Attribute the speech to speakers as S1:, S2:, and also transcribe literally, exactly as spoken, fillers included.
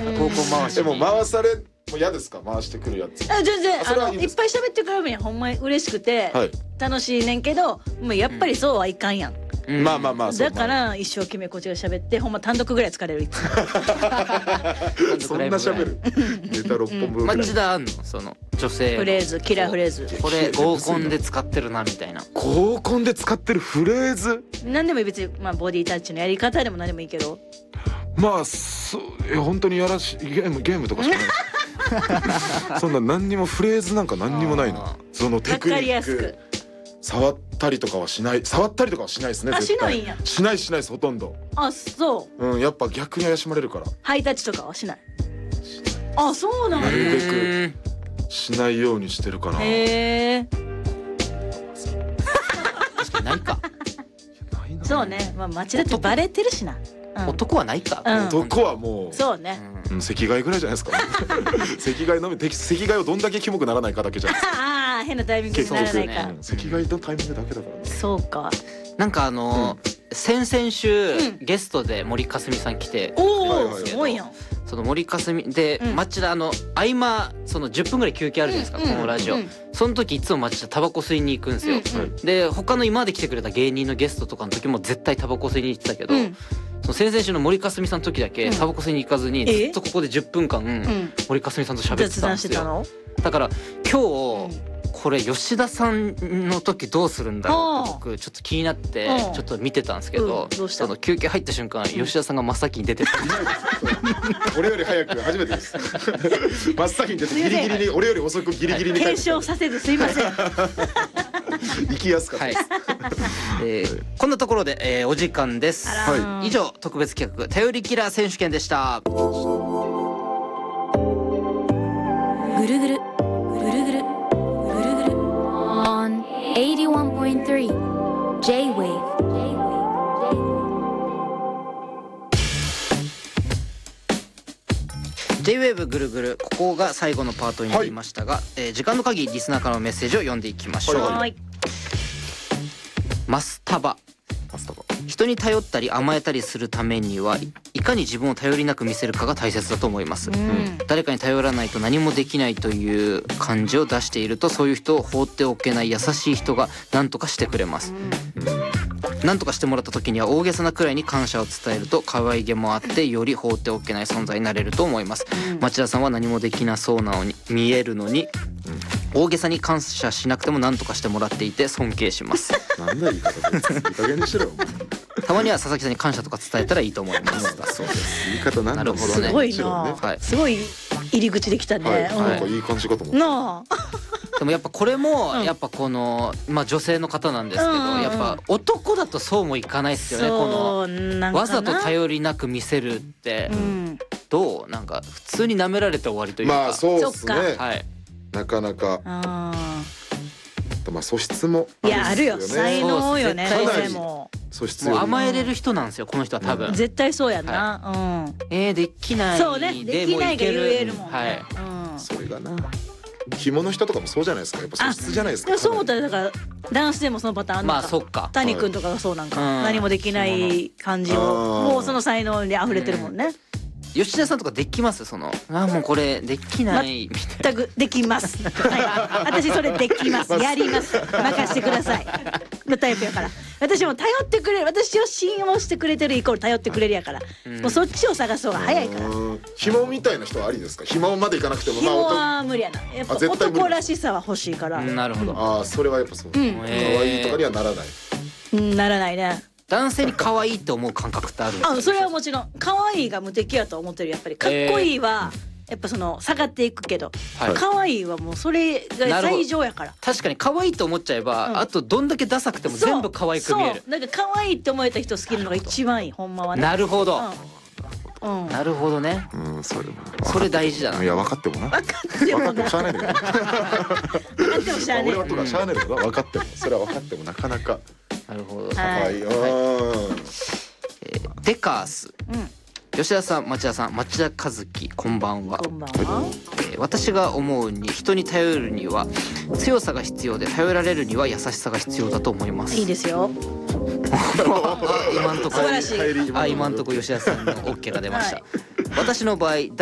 S1: 合コン回し
S2: でも回されもう嫌ですか、回してくるやつ。
S3: あ全然
S2: あそれはいいんです
S3: あのいっぱい喋ってくれるんやほんまに嬉しくて、
S2: はい、
S3: 楽しいねんけどもうやっぱりそうはいかんやん、
S1: うん、
S2: まあまあまあ
S3: だから一生懸命こっちが喋ってほんま単独ぐらい疲れるいつも
S2: そんな喋るネタろっぽんぶんぐらい。
S1: 町田あんのその女性
S3: フレーズキラーフレーズ
S1: これ合コンで使ってるなみたいな。
S2: 合コンで使ってるフレーズ、
S3: 何でもいい別に、まあ、ボディタッチのやり方でも何でもいいけど
S2: まあそういや本当にやらしゲームゲームとかしかないそんな何にもフレーズなんか何にもないの。そのテクニ
S3: わかりや
S2: ック
S3: すく
S2: 触ったりとかはしない、触ったりとかはしないですね。
S3: あ
S2: 絶対
S3: しないんや。
S2: しないしないですほとんど。
S3: あそう
S2: うん、やっぱ逆に怪しまれるから、
S3: ハイタッチとかはしない。あそうなんや。
S2: なるべ
S1: うん
S2: くしないようにしてるかな。
S3: へえ
S1: 確かにないか。
S2: ないな。
S3: そうね、まあ町田ってバレてるしな、うん、
S1: 男はないか。
S3: うん
S2: 男はもう
S3: そうね、
S2: うん、赤外ぐらいじゃないですか赤外のみ赤外をどんだけキモくならないかだけじゃないですか。
S3: ああ変なタイミングにならないか、
S2: うん赤外のタイミングだけだからね。
S3: そうか。
S1: なんかあのー先々週、
S3: うん
S1: ゲストで森かすみさん来て、
S3: お
S2: はいはい
S3: おすごいやん。
S1: その森かすみで、
S3: うん
S1: 町田あの合間そのじゅっぷんぐらい休憩あるじゃないですか、このラジオ、
S3: うんうん
S1: その時いつも町田タバコ吸いに行くんですよ、
S3: うんうん
S1: で他の今まで来てくれた芸人のゲストとかの時も絶対タバコ吸いに行ってたけど、
S3: うん
S1: その先々週の森かすみさんの時だけ
S3: うん
S1: タバコ吸いに行かずに、
S3: え
S1: ずっとここでじゅっぷんかん、
S3: うん
S1: 森かすみさんと喋って
S3: 雑
S1: たんですよ。
S3: 談してたの。
S1: だから今日、
S3: うん
S1: これ吉田さんの時どうするんだろうって僕ちょっと気になって
S3: うん
S1: ちょっと見てたんですけど、
S3: うんどうした
S1: その休憩入った瞬間、吉田さんが真っ先に出てた。
S2: 俺より早く初めてです真っ先に出てギリギリに俺より遅くギリギリに帰って
S3: 検証させずすいません。
S2: 行きやすかった
S1: はい
S2: です。、
S1: えー、こんなところで、えー、お時間です。
S3: あらー
S1: 以上特別企画頼りキラー選手権でした。
S3: ぐるぐるぐるぐるぐるぐる
S4: on eighty-one point three J-Wave
S1: J-Wave ぐるぐる、ここが最後のパートになりましたが、えー時間の限りリスナーからのメッセージを読んでいきましょう。
S2: はい
S3: はーい。
S1: マスタバ。
S2: パスタが
S1: 人に頼ったり甘えたりするためにはいいかに自分を頼りなく見せるかが大切だと思います、
S3: うん
S1: 誰かに頼らないと何もできないという感じを出していると、そういう人を放っておけない優しい人が何とかしてくれます。何とかしてもらった時には大げさなくらいに感謝を伝えると可愛げもあってより放っておけない存在になれると思います。町田さんは何もできなそうなのに見えるのに、大げさに感謝しなくても何とかしてもらっていて尊敬します。
S2: なんだ言い方でいい加減にしろよ。
S1: たまには佐々木さんに感謝とか伝えたらいいと思いますだそうです。
S2: 言い方なんだ
S1: なるほどね
S3: すごい
S2: もちろんね
S3: な、
S1: はい
S3: すごい入り口できたね、
S2: はい、
S3: うん
S2: なんかいい感じかと思って。
S3: なあ
S1: でもやっぱこれも
S3: うん
S1: やっぱこのまあ女性の方なんですけど、
S3: うんうん
S1: やっぱ男だとそうもいかないですよね。こ
S3: そうなんかな
S1: のわざと頼りなく見せるって
S3: うん
S1: どうなんか普通に舐められて終わりというか。
S2: まあそうですね
S3: そっ。
S1: はい。
S2: なかなか
S3: あ
S2: まあ素質も
S3: ーいやあるよ
S2: です
S3: 才能よね
S1: そう
S3: 女
S2: です
S3: 性も
S2: 素質より
S1: もう甘えれる人なんですよこの人は多分。
S3: 絶対そうやんな、
S1: えー、できない
S3: そうねできないが言えるもんね、
S1: はい。
S3: うん
S2: それがな。紐の人とかもそうじゃないですか。やっぱ素質じゃないですか。
S3: でもそう思ったらだからダンスでもそのパターンあんのか、
S1: まあそっか。
S3: 谷君とかがそうなんか、
S1: うん
S3: 何もできない感じを
S2: あー
S3: もうその才能に溢れてるもんね、
S1: 吉田さんとかできますそのあもうこれできないみたいな。
S3: 全くできますはい私それできますやります任せてくださいのタイプやから私も頼ってくれる私を信用してくれてるイコール頼ってくれるやから、
S1: うん
S3: もうそっちを探す方が早いから
S2: うん紐みたいな人はありですか。紐までいかなくてもまあ
S3: 紐
S2: 男
S3: は無理やなやっぱ
S2: あ絶対無理
S3: 男らしさは欲しいから、
S1: うんなるほど。
S2: ああそれはやっぱそう。可
S3: うん
S2: 愛いとかにはならない。
S3: うんならないね
S1: 男性に可愛いって思う感覚ってあるんですか。
S3: あそれはもちろん可愛いが無敵やと思ってるやっぱりかっこいいは、やっぱその下がっていくけど、
S1: はい
S3: 可愛いはもうそれが最上やから
S1: 確かに可愛いと思っちゃえば、
S3: うん
S1: あとどんだけダサくても全部可愛く見える
S3: そう。なんか可愛いって思えた人好きなのが一番いいほんまはね
S1: なるほど、
S3: うん、うん、
S1: なるほどね。
S2: うんそれ
S1: それ大事だな。
S2: いや分かってもな。
S3: 分かってもな
S2: 分かってもしゃあないんだけど。
S3: 分かってもしゃあね
S2: 俺はとかしゃあないんだけど分かってもそれは分かってもなかなか
S1: なるほど。
S3: はい
S2: 可愛いよ。
S1: えーデカース。
S3: うん
S1: 吉田さん、町田さん、町田和樹、こんばんは。
S3: こんばんは
S1: えー私が思うに人に頼るには強さが必要で頼られるには優しさが必要だと思います。
S3: いいですよ
S1: あ今んとこ
S3: 素晴らしい
S1: あ今んとこ吉田さんの OK が出ました。
S3: はい
S1: 私の場合